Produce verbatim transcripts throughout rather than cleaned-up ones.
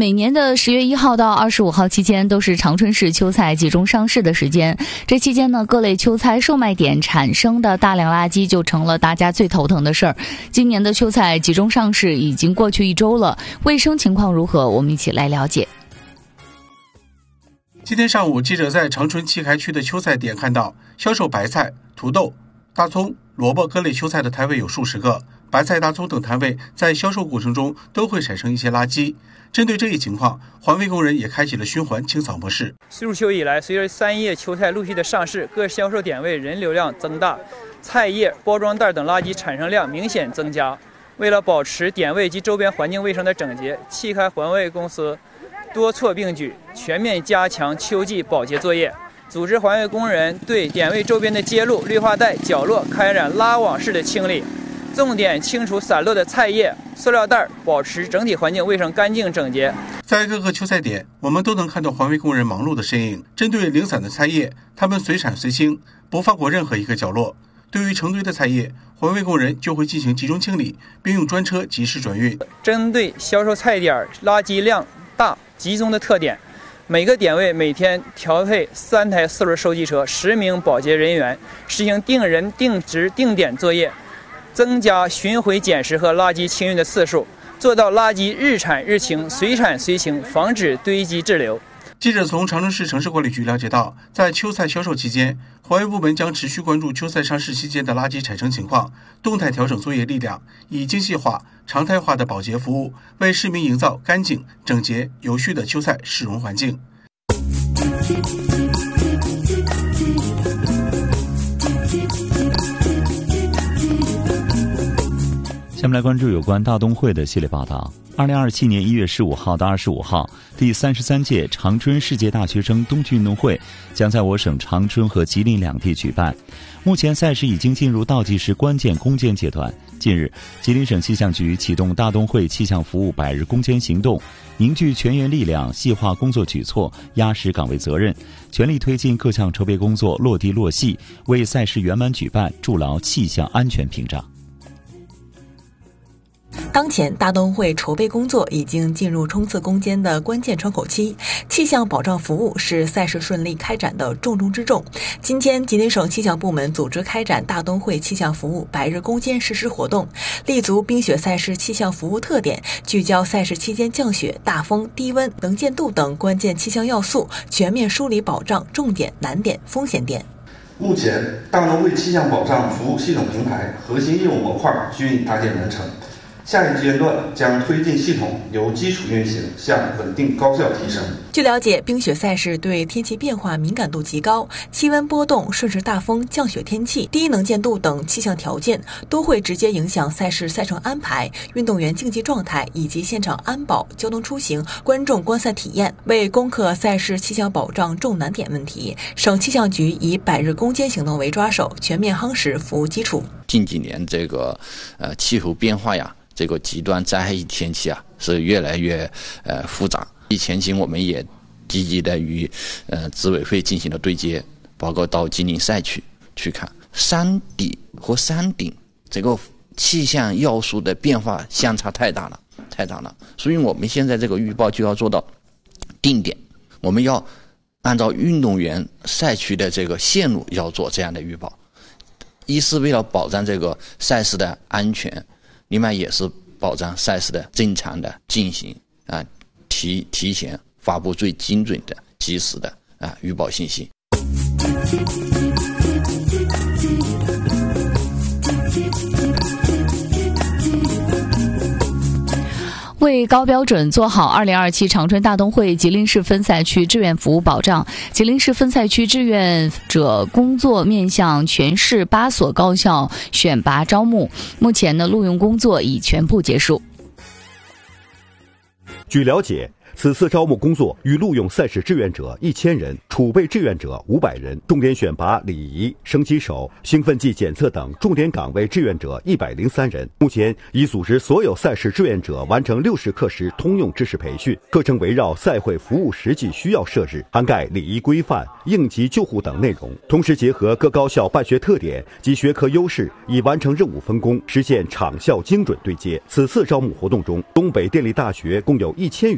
每年的十月一号到二十五号期间都是长春市秋菜集中上市的时间。这期间呢，各类秋菜售卖点产生的大量垃圾就成了大家最头疼的事儿。今年的秋菜集中上市已经过去一周了，卫生情况如何？我们一起来了解。 今天上午，记者在长春七开区的秋菜点看到，销售白菜、土豆、大葱、萝卜各类秋菜的摊位有数十个。白菜、大葱等摊位在销售过程中都会产生一些垃圾。针对这一情况，环卫工人也开启了循环清扫模式。 入秋以来，随着三叶秋菜陆续的上市，各销售点位人流量增大，菜叶、包装袋等垃圾产生量明显增加。为了保持点位及周边环境卫生的整洁，七开环卫公司多措并举，全面加强秋季保洁作业，组织环卫工人对点位周边的街路、绿化带、角落开展拉网式的清理，重点清除散落的菜叶、塑料袋，保持整体环境卫生干净整洁。 在各个秋菜点，我们都能看到环卫工人忙碌的身影。针对零散的菜叶，他们随产随清，不放过任何一个角落。对于成堆的菜叶，环卫工人就会进行集中清理，并用专车及时转运。 针对销售菜点垃圾量大、集中的特点，每个点位每天调配三台四轮收集车、十名保洁人员，实行定人、定值、定点作业，增加巡回捡拾和垃圾清运的次数，做到垃圾日产日清、随产随清，防止堆积滞留。 记者从长春市城市管理局了解到，在秋菜销售期间，环卫部门将持续关注秋菜上市期间的垃圾产生情况，动态调整作业力量，以精细化、常态化的保洁服务，为市民营造干净、整洁、有序的秋菜市容环境。 下面来关注有关大冬会的系列报道。二零二七年一月十五号到二十五号，第三十三届长春世界大学生冬季运动会将在我省长春和吉林两地举办。目前赛事已经进入倒计时关键攻坚阶段。近日，吉林省气象局启动大冬会气象服务百日攻坚行动，凝聚全员力量，细化工作举措，压实岗位责任，全力推进各项筹备工作落地落细，为赛事圆满举办筑牢气象安全屏障。 当前大冬会筹备工作已经进入冲刺攻坚的关键窗口期，气象保障服务是赛事顺利开展的重中之重。今天，吉林省气象部门组织开展大冬会气象服务百日攻坚实施活动，立足冰雪赛事气象服务特点，聚焦赛事期间降雪、大风、低温、能见度等关键气象要素，全面梳理保障重点、难点、风险点。 目前，大冬会气象保障服务系统平台核心业务模块均已搭建完成。下一阶段将推进系统由基础运行向稳定高效提升。 据了解，冰雪赛事对天气变化敏感度极高，气温波动、顺时大风、降雪天气、低能见度等气象条件都会直接影响赛事赛程安排、运动员竞技状态以及现场安保、交通出行、观众观赛体验。为攻克赛事气象保障重难点问题，省气象局以百日攻坚行动为抓手，全面夯实服务基础。 近几年这个呃气候变化呀，这个极端灾害天气啊是越来越呃复杂。前期我们也积极的与呃执委会进行了对接，包括到吉林赛区去看山底和山顶这个气象要素的变化相差太大了，太大了。所以我们现在这个预报就要做到定点，我们要按照运动员赛区的这个线路要做这样的预报，一是为了保障这个赛事的安全，另外也是保障赛事的正常的进行啊，提提前发布最精准的、及时的啊预报信息。 为高标准做好二零二七长春大冬会吉林市分赛区志愿服务保障，吉林市分赛区志愿者工作面向全市八所高校选拔招募，目前呢录用工作已全部结束。 据了解，此次招募工作预录用赛事志愿者一千人，储备志愿者五百人，重点选拔礼仪、升旗手、兴奋剂检测等重点岗位志愿者一百零三人。目前已组织所有赛事志愿者完成六十课时通用知识培训，课程围绕赛会服务实际需要设置，涵盖礼仪规范、应急救护等内容，同时结合各高校办学特点及学科优势，以完成任务分工，实现场校精准对接。此次招募活动中，东北电力大学共有一千余名学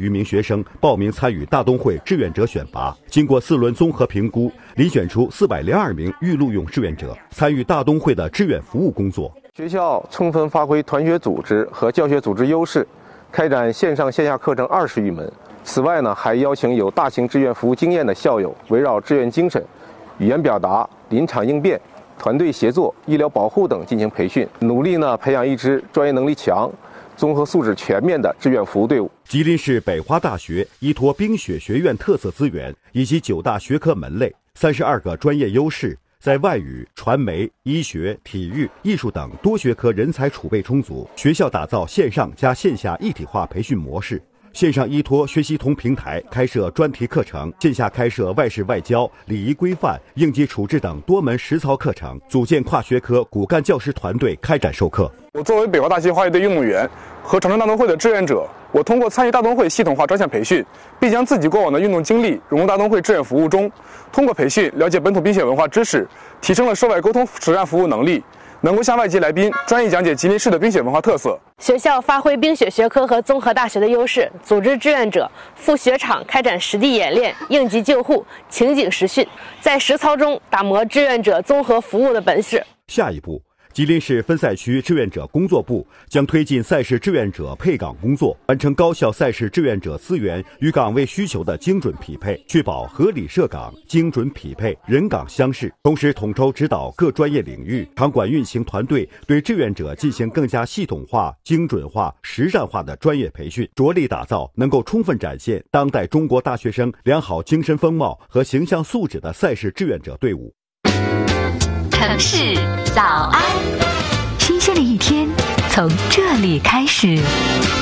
生报名参与大东会志愿者选拔。经过四轮综合评估，遴选出四百零二名预录用志愿者，参与大东会的志愿服务工作。 学校充分发挥团学组织和教学组织优势，开展线上线下课程二十余门。此外呢，还邀请有大型志愿服务经验的校友，围绕志愿精神、语言表达、临场应变、团队协作、医疗保护等进行培训，努力呢培养一支专业能力强、综合素质全面的志愿服务队伍。 吉林市北华大学依托冰雪学院特色资源以及九大学科门类、三十二个专业优势，在外语、传媒、医学、体育、艺术等多学科人才储备充足。学校打造线上加线下一体化培训模式，线上依托学习通平台开设专题课程，线下开设外事外交、礼仪规范、应急处置等多门实操课程，组建跨学科骨干教师团队开展授课。 我作为北华大学花艺队运动员和长春大东会的志愿者，我通过参与大东会系统化专项培训，并将自己过往的运动经历融入大东会志愿服务中，通过培训了解本土冰雪文化知识，提升了涉外沟通实战服务能力，能够向外籍来宾专业讲解吉林市的冰雪文化特色。 学校发挥冰雪学科和综合大学的优势，组织志愿者赴雪场开展实地演练、应急救护、情景实训，在实操中打磨志愿者综合服务的本事。 下一步，吉林市分赛区志愿者工作部将推进赛事志愿者配岗工作，完成高校赛事志愿者资源与岗位需求的精准匹配，确保合理设岗、精准匹配、人岗相适。同时，统筹指导各专业领域场馆运行团队对志愿者进行更加系统化、精准化、实战化的专业培训，着力打造能够充分展现当代中国大学生良好精神风貌和形象素质的赛事志愿者队伍。 城市早安，新鲜的一天从这里开始。